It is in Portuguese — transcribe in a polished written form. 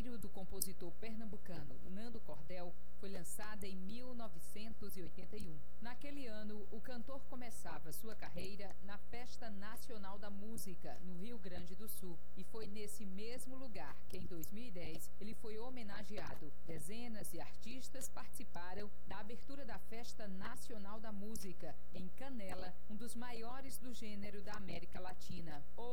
Primeiro, do compositor pernambucano Nando Cordel, foi lançada em 1981. Naquele ano, o cantor começava sua carreira na Festa Nacional da Música, no Rio Grande do Sul, e foi nesse mesmo lugar que, em 2010, ele foi homenageado. Dezenas de artistas participaram da abertura da Festa Nacional da Música, em Canela, um dos maiores do gênero da América Latina.